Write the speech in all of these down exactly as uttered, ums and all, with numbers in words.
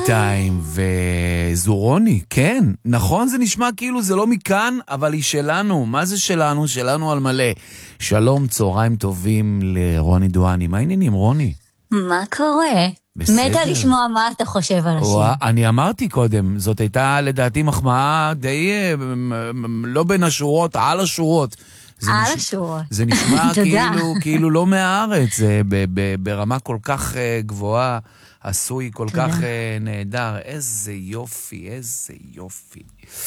טיים, וזו רוני, כן, נכון, זה נשמע כאילו זה לא מכאן, אבל היא שלנו. מה זה שלנו? שלנו על מלא. שלום, צהריים טובים לרוני דואני. מה העניינים, רוני? מה קורה? מתה לשמוע מה אתה חושב על השיר. אני אמרתי קודם, זאת הייתה לדעתי מחמאה די לא בין השורות, על השורות. על השורות. זה נשמע כאילו, כאילו לא מהארץ, זה ברמה כל כך גבוהה, עשוי כל כך נהדר. איזה יופי, איזה יופי.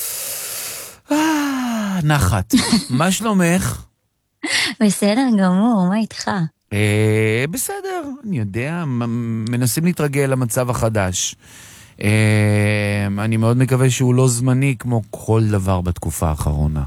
נחת. מה שלומך? בסדר גמור, מה איתך? אה, בסדר, אני יודע, מנסים להתרגל למצב החדש. אה, אני מאוד מקווה שהוא לא זמני כמו כל דבר בתקופה האחרונה.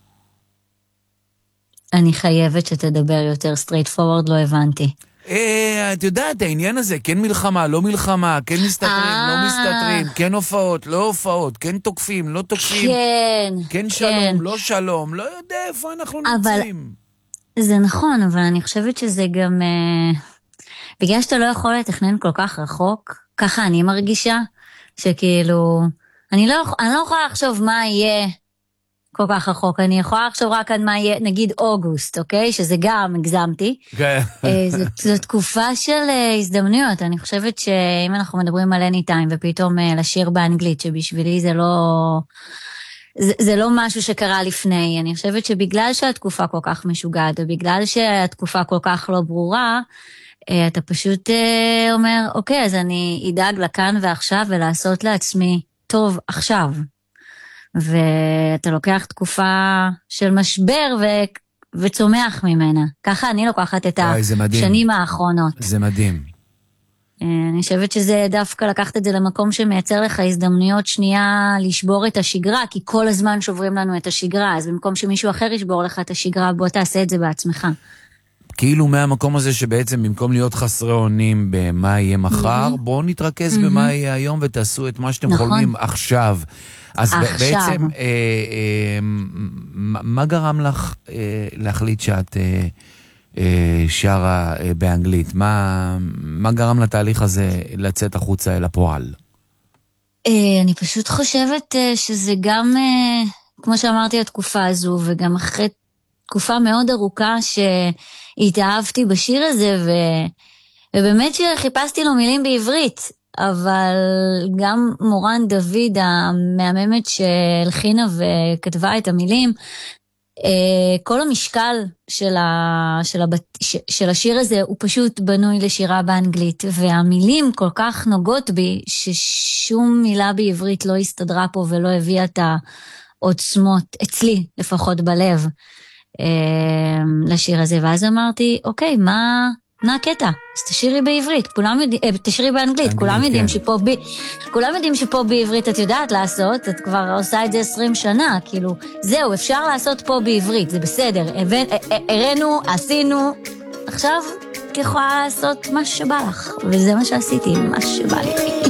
אני חייבת שתדבר יותר straight forward, לא הבנתי. אה, את יודעת, העניין הזה, כן מלחמה, לא מלחמה, כן מסתתרים, לא מסתתרים, כן הופעות, לא הופעות, כן תוקפים, לא תוקפים, כן, כן שלום, לא שלום, לא יודע איפה אנחנו נמצאים. זה נכון, אבל אני חושבת שזה גם, אה, בגלל שאתה לא יכול לתכנן כל כך רחוק, ככה אני מרגישה, שכאילו, אני לא, אני לא יכולה לחשוב מה יהיה כל כך רחוק, אני יכולה לחשוב רק עד מה יהיה, נגיד אוגוסט, אוקיי? שזה גם הגזמתי. כן. אה, זו, זו תקופה של אה, הזדמנויות, אני חושבת שאם אנחנו מדברים על anytime, ופתאום אה, לשיר באנגלית, שבשבילי זה לא... זה, זה לא משהו שקרה לפני, אני חושבת שבגלל שהתקופה כל כך משוגעת, ובגלל שהתקופה כל כך לא ברורה, אתה פשוט אומר, אוקיי, אז אני אדאג לכאן ועכשיו, ולעשות לעצמי טוב עכשיו. ואתה לוקח תקופה של משבר, ו... וצומח ממנה. ככה אני לוקחת את השנים האחרונות. זה מדהים. אני חושבת שזה דווקא לקחת את זה למקום שמייצר לך הזדמנויות שנייה לשבור את השגרה, כי כל הזמן שוברים לנו את השגרה, אז במקום שמישהו אחר ישבור לך את השגרה, בוא תעשה את זה בעצמך. כאילו מהמקום הזה שבעצם במקום להיות חסרי אונים במה יהיה מחר, mm-hmm. בואו נתרכז mm-hmm. במה יהיה היום ותעשו את מה שאתם נכון. חולמים עכשיו. אז עכשיו. בעצם, אה, אה, מה גרם לך אה, להחליט שאת... אה, שרה באנגלית? מה, מה גרם לתהליך הזה לצאת החוצה אל הפועל? אני פשוט חושבת שזה גם, כמו שאמרתי, התקופה הזו, וגם אחרי תקופה מאוד ארוכה שהתאהבתי בשיר הזה, ו... ובאמת שחיפשתי לו מילים בעברית, אבל גם מורן דוד המהממת שהלחינה וכתבה את המילים, כל המשקל של, ה, של, הבת, של השיר הזה הוא פשוט בנוי לשירה באנגלית, והמילים כל כך נוגעות בי ששום מילה בעברית לא הסתדרה פה ולא הביאה את העוצמות, אצלי לפחות בלב, לשיר הזה. ואז אמרתי, אוקיי, מה... מה הקטע? אז תשאירי בעברית, כולם יודעים, תשאירי באנגלית, כולם יודעים שפה ב... כולם יודעים שפה בעברית את יודעת לעשות, את כבר עושה את זה עשרים שנה, כאילו, זהו, אפשר לעשות פה בעברית, זה בסדר, הראינו, עשינו, עכשיו את יכולה לעשות מה שבא לך, וזה מה שעשיתי, מה שבא לי.